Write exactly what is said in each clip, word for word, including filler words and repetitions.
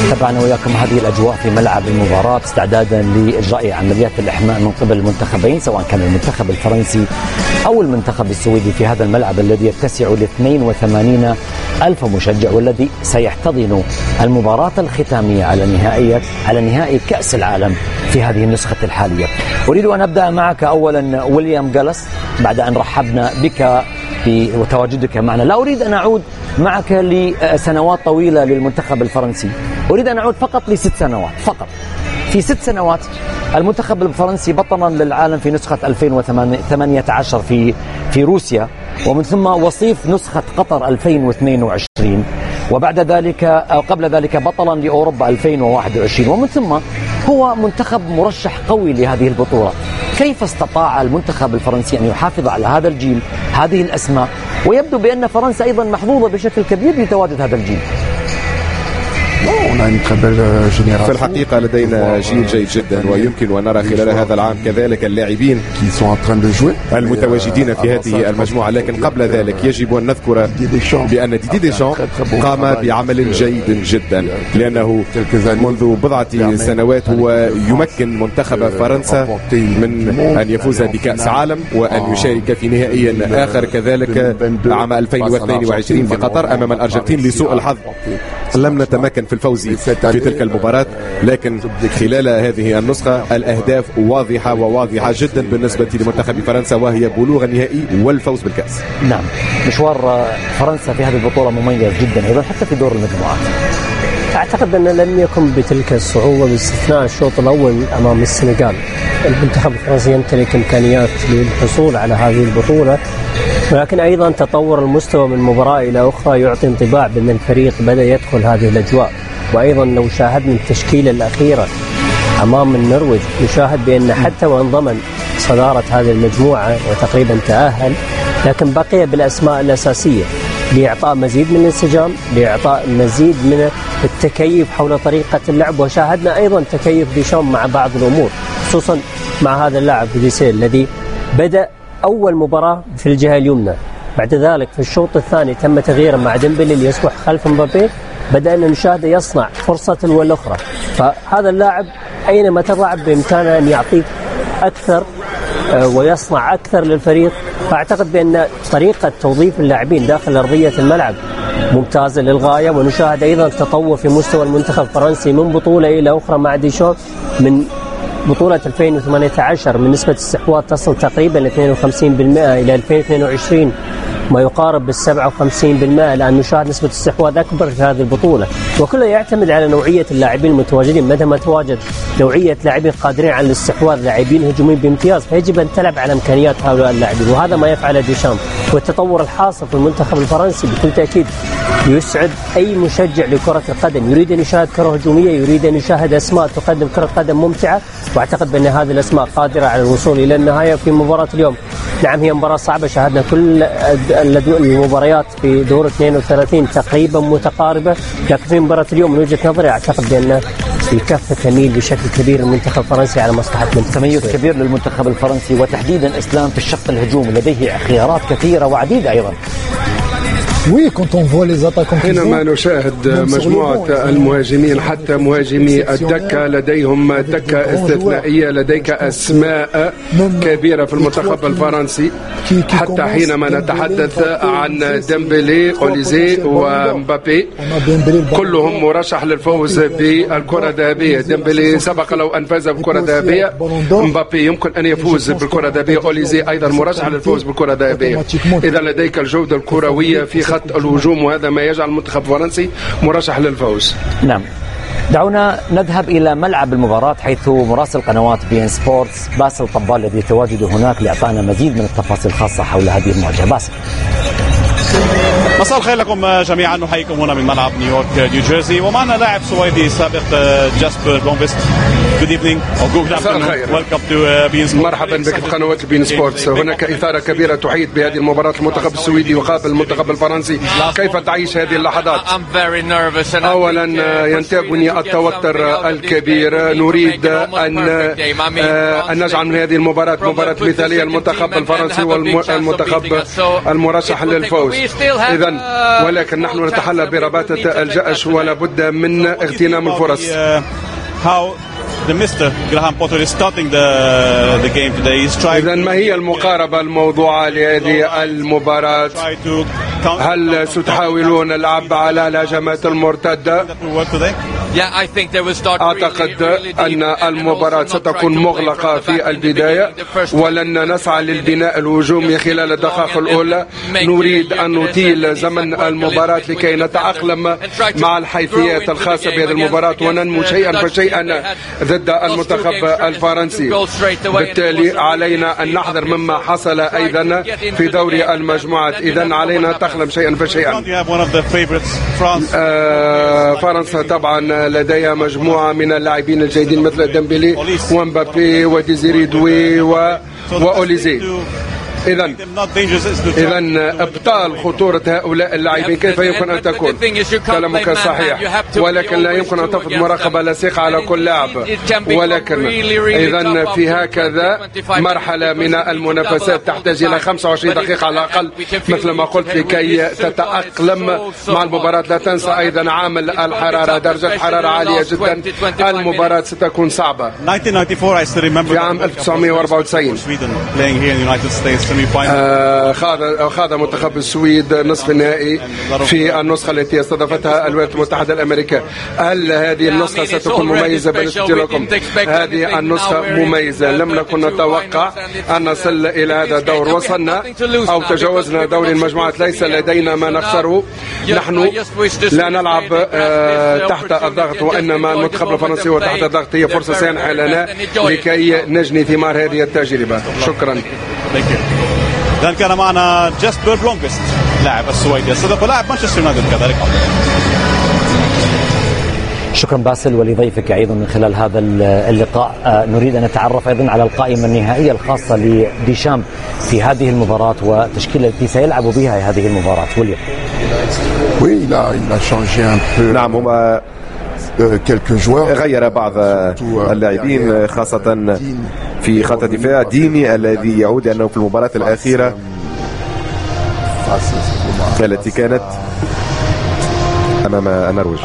تابعنا وياكم هذه الأجواء في ملعب المباراة استعدادا لإجراء عمليات الإحماء من قبل المنتخبين، سواء كان المنتخب الفرنسي أو المنتخب السويدي، في هذا الملعب الذي يتسع ل اثنين وثمانين ألف مشجع، والذي سيحتضن المباراة الختامية على نهائية على نهائي كأس العالم في هذه النسخة الحالية. أريد أن أبدأ معك أولا ويليام جالس، بعد أن رحبنا بك وتواجدك معنا. لا أريد أن أعود معك لسنوات طويلة للمنتخب الفرنسي، أريد أن أعود فقط لست سنوات فقط. في ست سنوات المنتخب الفرنسي بطلا للعالم في نسخة ألفين وثمانية عشر في في روسيا، ومن ثم وصيف نسخة قطر ألفين واثنين وعشرين، وبعد ذلك أو قبل ذلك بطلا لأوروبا ألفين وواحد وعشرين، ومن ثم هو منتخب مرشح قوي لهذه البطولة. كيف استطاع المنتخب الفرنسي أن يحافظ على هذا الجيل، هذه الأسماء، ويبدو بأن فرنسا أيضا محظوظة بشكل كبير بتواجد هذا الجيل؟ في الحقيقة لدينا جيل جيد جدا، ويمكن أن نرى خلال هذا العام كذلك اللاعبين المتواجدين في هذه المجموعة. لكن قبل ذلك يجب أن نذكر بأن ديدي ديشامب قام بعمل جيد جدا، لأنه منذ بضعة سنوات هو يمكن منتخب فرنسا من أن يفوز بكأس عالم وأن يشارك في نهائي آخر كذلك عام ألفين واثنين وعشرين في قطر أمام الأرجنتين. لسوء الحظ لم نتمكن في الفوز في تلك المباراة، لكن خلال هذه النسخة الأهداف واضحة وواضحة جدا بالنسبة لمنتخب فرنسا، وهي بلوغ النهائي والفوز بالكأس. نعم، مشوار فرنسا في هذه البطولة مميز جدا أيضا حتى في دور المجموعات. أعتقد أنه لم يكن بتلك الصعوبة باستثناء الشوط الأول أمام السنغال. المنتخب الفرنسي يمتلك إمكانيات للحصول على هذه البطولة، ولكن أيضا تطور المستوى من مباراة إلى أخرى يعطي انطباع بأن الفريق بدأ يدخل هذه الأجواء. وأيضا لو شاهدنا التشكيلة الأخيرة أمام النرويج نشاهد بأن حتى وإن ضمن صدارة هذه المجموعة وتقريبا تأهل، لكن بقي بالأسماء الأساسية لإعطاء مزيد من الانسجام، لإعطاء مزيد من التكيف حول طريقة اللعب. وشاهدنا أيضا تكيف ديشامب مع بعض الأمور، خصوصا مع هذا اللاعب ديسيل الذي بدأ أول مباراة في الجهة اليمنى، بعد ذلك في الشوط الثاني تم تغييره مع ديمبلي ليصبح خلف مبابي، بدأنا نشاهده يصنع فرصة والأخرى. فهذا اللاعب أينما تلعب بإمكانه أن يعطيك أكثر ويصنع أكثر للفريق. فأعتقد بأن طريقة توظيف اللاعبين داخل أرضية الملعب ممتازة للغاية. ونشاهد أيضا تطور في مستوى المنتخب الفرنسي من بطولة إلى أخرى مع ديشامب. من بطولة ألفين وثمانية عشر من نسبة استحواذ تصل تقريبا ل اثنين وخمسين بالمئة إلى ألفين واثنين وعشرين ما يقارب بال سبعة وخمسين بالمئة، لأن نشاهد نسبة استحواذ أكبر في هذه البطولة. وكله يعتمد على نوعية اللاعبين المتواجدين. متى ما تواجد نوعية لاعبين قادرين على الاستحواذ، لاعبين هجوميين بامتياز، فيجب أن تلعب على إمكانيات هؤلاء اللاعبين، وهذا ما يفعله ديشامب. والتطور الحاصل في المنتخب الفرنسي بكل تأكيد يسعد أي مشجع لكرة القدم يريد أن يشاهد كرة هجومية، يريد أن يشاهد أسماء تقدم كرة قدم ممتعة. وأعتقد بأن هذه الأسماء قادرة على الوصول إلى النهاية في مباراة اليوم. نعم هي مباراة صعبة، شاهدنا كل المباريات في دور اثنين وثلاثين تقريبا متقاربة، لكن في مباراة اليوم من وجهة نظري أعتقد بأن الكفة تميل بشكل كبير المنتخب الفرنسي على مصلحة المنتخب. تميز كبير للمنتخب الفرنسي، وتحديدا إسلام في الشق الهجومي لديه خيارات كثيرة وعديدة أيضا. حينما نشاهد مجموعة المهاجمين حتى مهاجمي الدكة لديهم دكة استثنائية، لديك أسماء كبيرة في المنتخب الفرنسي. حتى حينما نتحدث عن ديمبلي، أوليزي ومبابي كلهم مرشح للفوز بالكرة الذهبية. ديمبلي سبق له أن فاز بالكرة الذهبية، مبابي يمكن أن يفوز بالكرة الذهبية، أوليزي أيضا مرشح للفوز بالكرة الذهبية. إذا لديك الجودة الكروية في خط الهجوم، وهذا ما يجعل المنتخب الفرنسي مرشح للفوز. نعم، دعونا نذهب إلى ملعب المباراة، حيث مراسل قنوات بي إن سبورتس باسل طبال الذي يتواجد هناك لإعطانا مزيد من التفاصيل الخاصة حول هذه المواجهة. باسل. مساء الخير لكم جميعا، نحييكم هنا من ملعب نيويورك نيوجيرسي، ومعنا لاعب سويدي سابق جاسبر بلومفيست. Good evening or good afternoon. Welcome to بي إن Sports. مرحبا بك في قنوات بي إن سبورتس. هناك إثارة كبيرة تحيط بهذه المباراة. المنتخب السويدي يقابل المنتخب الفرنسي، كيف تعيش هذه اللحظات؟ أولا ينتابني التوتر الكبير، نريد أن أن نجعل من هذه المباراة مباراة مثالية. المنتخب الفرنسي والمنتخب المرشح للفوز. إذا جدا، ولكن نحن نتحلى برباطة الجأش ولا بد من اغتنام الفرص. إذن ما هي المقاربة الموضوعة لهذه المباراة؟ هل ستحاولون اللعب على الهجمات المرتدة؟ أعتقد أن المباراة ستكون مغلقة في البداية، ولن نسعى للبناء الهجومي خلال الدقائق الأولى. نريد أن نطيل زمن المباراة لكي نتأقلم مع الحيثيات الخاصة بهذه المباراة وننمو شيئا فشيئا ضد المنتخب الفرنسي. بالتالي علينا أن نحذر مما حصل أيضا في دوري المجموعات. إذن علينا تأقلم شيئا فشيئا. آه فرنسا طبعا لديها مجموعة من اللاعبين الجيدين مثل ديمبلي ومبابي وديزيري دوي وأوليزي. إذن إذن إبطال خطورة هؤلاء اللاعبين كيف يمكن أن تكون؟ كلامك صحيح، ولكن لا يمكن أن تفرض مراقبة لاصقة على كل لاعب. ولكن إذن في هكذا مرحلة من المنافسات تحتاج إلى خمسة وعشرين دقيقة على الأقل مثل ما قلت لكي تتأقلم مع المباراة. لا تنسى أيضا عامل الحرارة، درجة حرارة عالية جدا. المباراة ستكون صعبة. في عام ألف وتسعمائة وأربعة وتسعين آه خاض خاض منتخب السويد نصف النهائي في النسخة التي استضافتها الولايات المتحدة الأمريكية. هل هذه النسخة ستكون مميزة بالنسبة لكم؟ هذه النسخة مميزة، لم نكن نتوقع أن نصل إلى هذا الدور. وصلنا أو تجاوزنا دوري المجموعات، ليس لدينا ما نخسره. نحن لا نلعب آه تحت الضغط، وإنما المنتخب الفرنسي هو تحت الضغط. هي فرصة سانحة لنا لكي نجني ثمار هذه التجربة. شكرا. إذن كان معنا جاسبر بلومقفيست لاعب السويدي السابق ولاعب مانشستر يونايتد كذلك. شكرا باسل ولضيفك أيضا من خلال هذا اللقاء. نريد أن نتعرف أيضا على القائمة النهائية الخاصة لديشام في هذه المباراة والتشكيلة التي سيلعب بها هذه المباراة. ويليام. نعم، هما غير بعض اللاعبين خاصة في خط الدفاع. ديني الذي يعود أنه في المباراة الأخيرة التي كانت أمام النرويج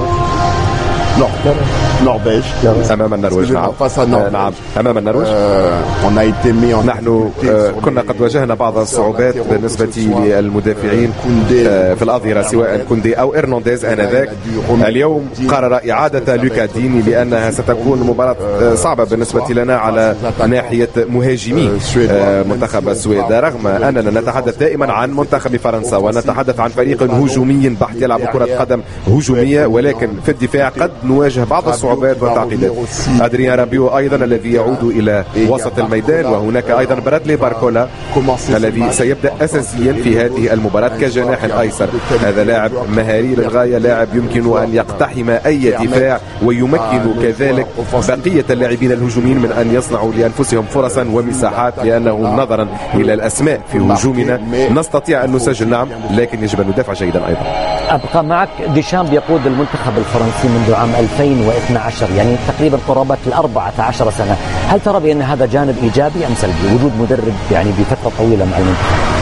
نرويج أمام النرويج نعم نعم أمام النرويج. نحن كنا قد واجهنا بعض الصعوبات بالنسبة للمدافعين في الأظهرة سواء كوندي أو إرنانديز آنذاك. اليوم قرر إعادة لوكا ديني لأنها ستكون مباراة صعبة بالنسبة لنا على ناحية مهاجمي منتخب السويد، رغم أننا نتحدث دائما عن منتخب فرنسا ونتحدث عن فريق هجومي بحت يلعب كرة قدم هجومية، ولكن في الدفاع قد نواجه بعض الصعوبات والتعقيدات. أدريان رابيو أيضا الذي يعود إلى وسط الميدان، وهناك أيضا برادلي باركولا الذي سيبدأ أساسيا في هذه المباراة كجناح أيسر. هذا لاعب مهاري للغاية، لاعب يمكن أن يقتحم أي دفاع ويمكن كذلك بقية اللاعبين الهجوميين من أن يصنعوا لأنفسهم فرصا ومساحات، لأنه نظرا إلى الأسماء في هجومنا نستطيع أن نسجل نعم، لكن يجب أن ندافع جيدا أيضا. أبقى معك. ديشام يقود المنتخب الفرنسي منذ عام ألفين واثني عشر، يعني تقريبا قرابة الأربعة عشر سنة. هل ترى بأن هذا جانب إيجابي أم سلبي وجود مدرب يعني بفترة طويلة مع المنتخب؟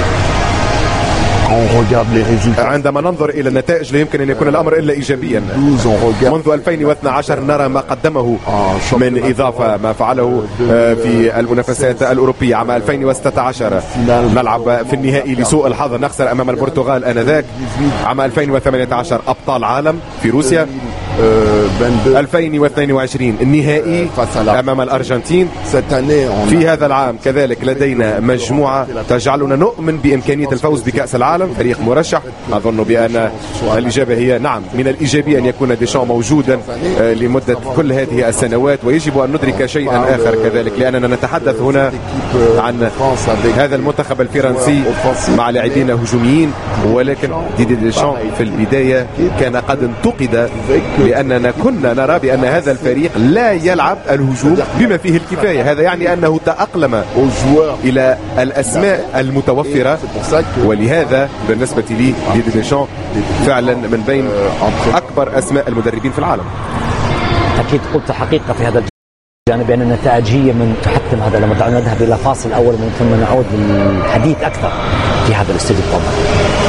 عندما ننظر إلى النتائج لا يمكن أن يكون الأمر إلا إيجابيا. منذ ألفين واثني عشر نرى ما قدمه من إضافة، ما فعله في المنافسات الأوروبية. عام ألفين وستة عشر نلعب في النهائي لسوء الحظ نخسر أمام البرتغال آنذاك. عام ألفين وثمانية عشر أبطال عالم في روسيا. ألفين واثنين وعشرين النهائي أمام الأرجنتين. في هذا العام كذلك لدينا مجموعة تجعلنا نؤمن بإمكانية الفوز بكأس العالم، فريق مرشح. أظن بأن الإجابة هي نعم، من الإيجابي أن يكون ديشام موجودا لمدة كل هذه السنوات، ويجب أن ندرك شيئا آخر كذلك، لأننا نتحدث هنا عن هذا المنتخب الفرنسي مع لاعبين هجوميين، ولكن ديدي ديشام في البداية كان قد انتقد لأننا كنا نرى بأن هذا الفريق لا يلعب الهجوم بما فيه الكفاية. هذا يعني أنه تأقلم إلى الأسماء المتوفرة، ولهذا بالنسبة لي ديدي ديشام فعلا من بين أكبر أسماء المدربين في العالم. أكيد قلت حقيقة في هذا الجانب بأن النتائج هي من تحتم هذا. لما دعونا نذهب إلى فاصل أول من ثم نعود للحديث أكثر في هذا الاستوديو.